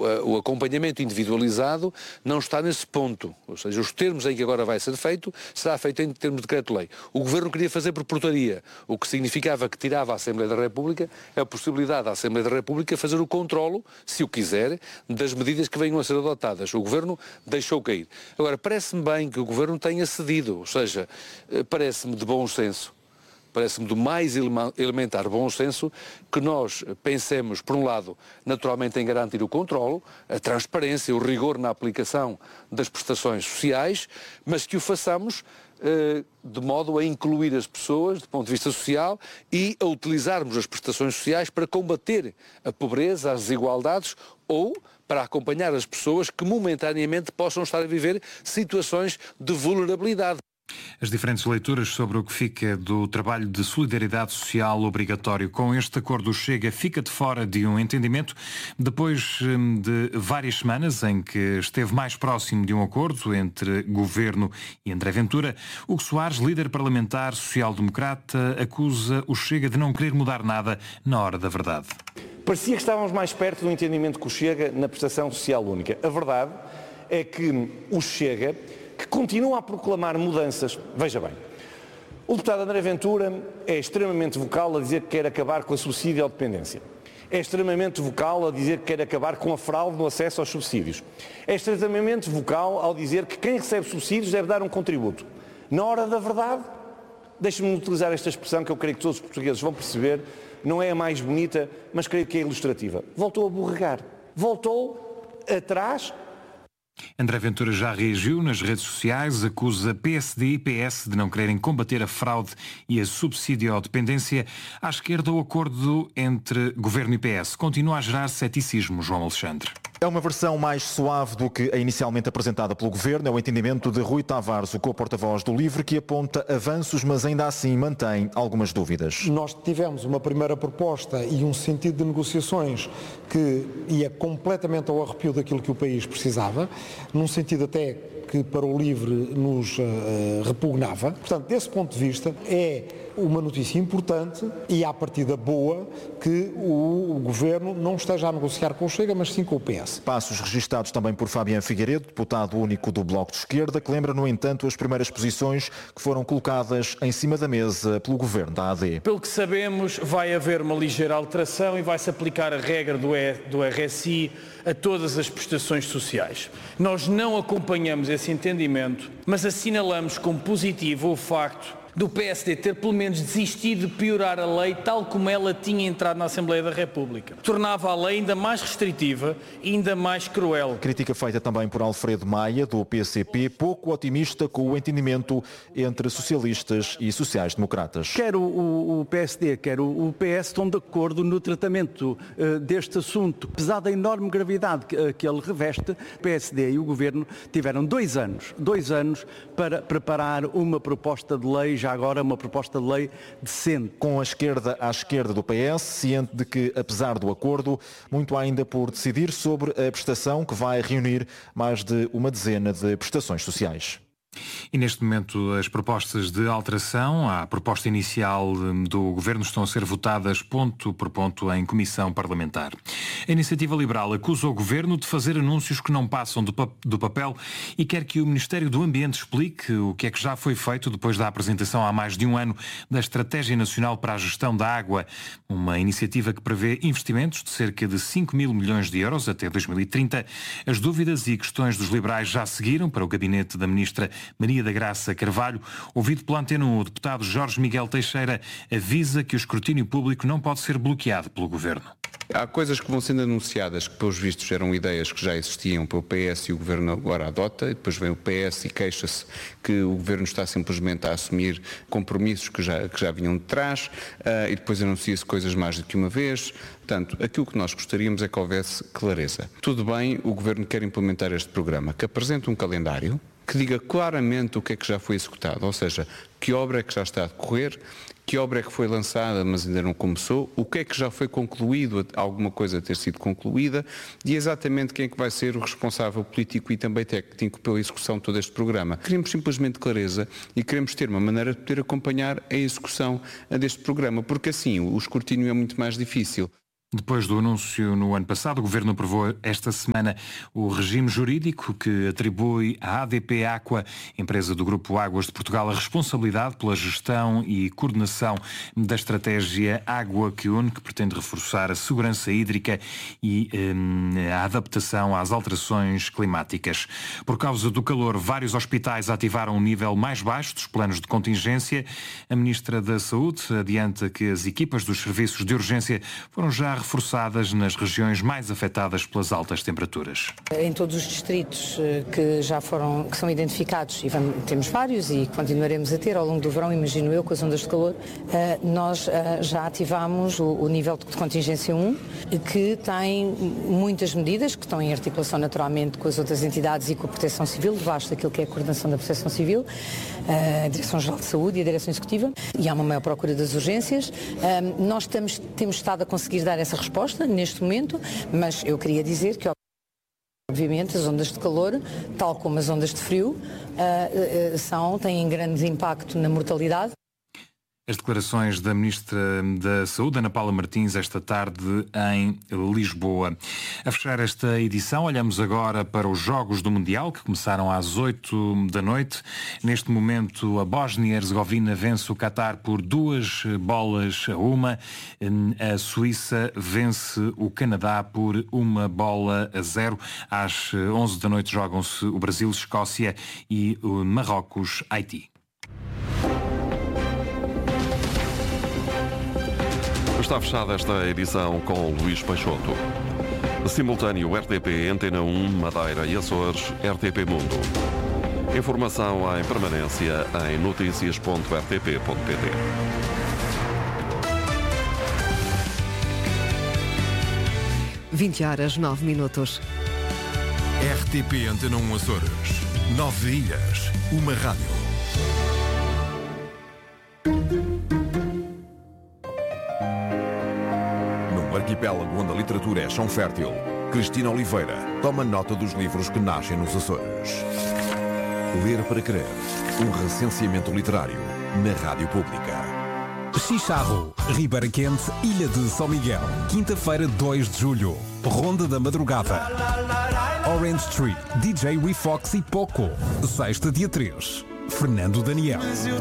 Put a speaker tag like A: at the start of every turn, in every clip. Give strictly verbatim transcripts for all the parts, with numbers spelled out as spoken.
A: o acompanhamento individualizado não está nesse ponto. Ou seja, os termos em que agora vai ser feito, será feito em termos de decreto-lei. O Governo queria fazer por portaria, o que significava que tirava à Assembleia da República a possibilidade da Assembleia da República fazer o controlo, se o quiser, das medidas que venham a ser adotadas. O Governo deixou cair. Agora, parece-me bem que o Governo tenha cedido, ou seja, parece-me de bom senso, parece-me do mais elementar bom senso que nós pensemos, por um lado, naturalmente em garantir o controlo, a transparência, o rigor na aplicação das prestações sociais, mas que o façamos eh, de modo a incluir as pessoas do ponto de vista social e a utilizarmos as prestações sociais para combater a pobreza, as desigualdades ou para acompanhar as pessoas que momentaneamente possam estar a viver situações de vulnerabilidade.
B: As diferentes leituras sobre o que fica do trabalho de solidariedade social obrigatório. Com este acordo, o Chega fica de fora de um entendimento depois de várias semanas em que esteve mais próximo de um acordo entre Governo e André Ventura. Hugo Soares, líder parlamentar social-democrata, acusa o Chega de não querer mudar nada na hora da verdade.
C: Parecia que estávamos mais perto do entendimento com o Chega na prestação social única. A verdade é que o Chega, que continua a proclamar mudanças. Veja bem, o deputado André Ventura é extremamente vocal a dizer que quer acabar com a subsídio à dependência. É extremamente vocal a dizer que quer acabar com a fraude no acesso aos subsídios. É extremamente vocal ao dizer que quem recebe subsídios deve dar um contributo. Na hora da verdade, deixe-me utilizar esta expressão que eu creio que todos os portugueses vão perceber, não é a mais bonita, mas creio que é ilustrativa. Voltou a borregar. Voltou atrás.
B: André Ventura já reagiu nas redes sociais, acusa P S D e P S de não quererem combater a fraude e a subsídio-dependência. À esquerda, o acordo entre Governo e P S continua a gerar ceticismo, João Alexandre.
D: É uma versão mais suave do que a inicialmente apresentada pelo Governo. É o entendimento de Rui Tavares, o co-porta-voz do LIVRE, que aponta avanços, mas ainda assim mantém algumas dúvidas.
E: Nós tivemos uma primeira proposta e um sentido de negociações que ia completamente ao arrepio daquilo que o país precisava, num sentido até que para o LIVRE nos uh, repugnava. Portanto, desse ponto de vista, é uma notícia importante e, à partida boa, que o, o Governo não esteja a negociar com o Chega, mas sim com o P S.
D: Passos registados também por Fabiano Figueiredo, deputado único do Bloco de Esquerda, que lembra, no entanto, as primeiras posições que foram colocadas em cima da mesa pelo Governo da A D.
F: Pelo que sabemos, vai haver uma ligeira alteração e vai-se aplicar a regra do, e, do R S I a todas as prestações sociais. Nós não acompanhamos esse entendimento, mas assinalamos como positivo o facto do P S D ter pelo menos desistido de piorar a lei tal como ela tinha entrado na Assembleia da República. Tornava a lei ainda mais restritiva e ainda mais cruel.
D: Crítica feita também por Alfredo Maia, do P C P, pouco otimista com o entendimento entre socialistas e sociais-democratas.
G: Quer o, o, o P S D, quer o, o P S estão de acordo no tratamento uh, deste assunto. Apesar da enorme gravidade que, uh, que ele reveste, o P S D e o Governo tiveram dois anos, dois anos para preparar uma proposta de lei, já agora uma proposta de lei decente.
D: Com a esquerda à esquerda do P S, ciente de que, apesar do acordo, muito há ainda por decidir sobre a prestação que vai reunir mais de uma dezena de prestações sociais.
B: E neste momento as propostas de alteração à proposta inicial do Governo estão a ser votadas ponto por ponto em comissão parlamentar. A Iniciativa Liberal acusa o Governo de fazer anúncios que não passam do, pa- do papel e quer que o Ministério do Ambiente explique o que é que já foi feito depois da apresentação há mais de um ano da Estratégia Nacional para a Gestão da Água, uma iniciativa que prevê investimentos de cerca de cinco mil milhões de euros até dois mil e trinta. As dúvidas e questões dos liberais já seguiram para o gabinete da Ministra Maria da Graça Carvalho. Ouvido pela Antena um, o deputado Jorge Miguel Teixeira avisa que o escrutínio público não pode ser bloqueado pelo Governo.
H: Há coisas que vão sendo anunciadas que, pelos vistos, eram ideias que já existiam pelo P S e o Governo agora adota, e depois vem o P S e queixa-se que o Governo está simplesmente a assumir compromissos que já, que já vinham de trás, uh, e depois anuncia-se coisas mais do que uma vez. Portanto, aquilo que nós gostaríamos é que houvesse clareza. Tudo bem, o Governo quer implementar este programa, que apresente um calendário que diga claramente o que é que já foi executado, ou seja, que obra é que já está a decorrer, que obra é que foi lançada mas ainda não começou, o que é que já foi concluído, alguma coisa ter sido concluída, e exatamente quem é que vai ser o responsável político e também técnico pela execução de todo este programa. Queremos simplesmente clareza e queremos ter uma maneira de poder acompanhar a execução deste programa, porque assim o escrutínio é muito mais difícil.
B: Depois do anúncio no ano passado, o Governo aprovou esta semana o regime jurídico que atribui à A D P Aqua, empresa do Grupo Águas de Portugal, a responsabilidade pela gestão e coordenação da estratégia Água que Une, que pretende reforçar a segurança hídrica e hum, a adaptação às alterações climáticas. Por causa do calor, vários hospitais ativaram um nível mais baixo dos planos de contingência. A Ministra da Saúde adianta que as equipas dos serviços de urgência foram já reforçadas nas regiões mais afetadas pelas altas temperaturas.
I: Em todos os distritos que já foram, que são identificados, e vamos, temos vários e continuaremos a ter ao longo do verão, imagino eu, com as ondas de calor, nós já ativámos o, o nível de contingência um, que tem muitas medidas que estão em articulação naturalmente com as outras entidades e com a Proteção Civil, debaixo daquilo que é a coordenação da Proteção Civil, a Direção-Geral de Saúde e a Direção Executiva, e há uma maior procura das urgências. Nós estamos, temos estado a conseguir dar essa resposta neste momento, mas eu queria dizer que obviamente as ondas de calor, tal como as ondas de frio, são, têm grande impacto na mortalidade.
B: As declarações da Ministra da Saúde, Ana Paula Martins, esta tarde em Lisboa. A fechar esta edição, olhamos agora para os Jogos do Mundial, que começaram às oito da noite. Neste momento, a Bósnia e Herzegovina vence o Qatar por duas bolas a uma. A Suíça vence o Canadá por uma bola a zero. Às onze da noite jogam-se o Brasil, Escócia e o Marrocos, Haiti.
J: Está fechada esta edição com Luís Peixoto. Simultâneo R T P, Antena um, Madeira e Açores, R T P Mundo. Informação em permanência em notícias ponto r t p ponto p t.
K: vinte horas, nove minutos.
L: R T P Antena um Açores. Nove ilhas, uma rádio. Arquipélago onde a literatura é chão fértil, Cristina Oliveira toma nota dos livros que nascem nos Açores. Ler para Crer, um recenseamento literário na Rádio Pública.
M: Chicharro, Ribeira Quente, Ilha de São Miguel. Quinta-feira, dois de julho. Ronda da Madrugada. Orange Tree, D J Refox e Poco. Sexta, dia três. Fernando Daniel.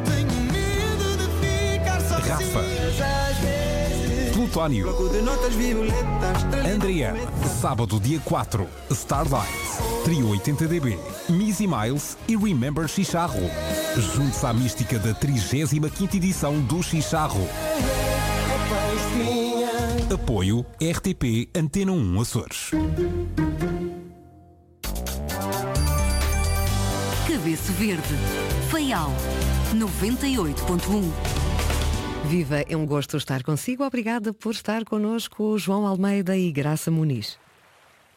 M: Rafa. Plutónio. Andrea. Sábado, dia quatro. Starlight. Trio oitenta D B. Missy Miles e Remember Chicharro. Junte-se à mística da trigésima quinta edição do Chicharro. Apoio R T P Antena um Açores.
N: Cabeça Verde. Faial. noventa e oito ponto um.
K: Viva, é um gosto estar consigo. Obrigada por estar connosco, João Almeida e Graça Muniz.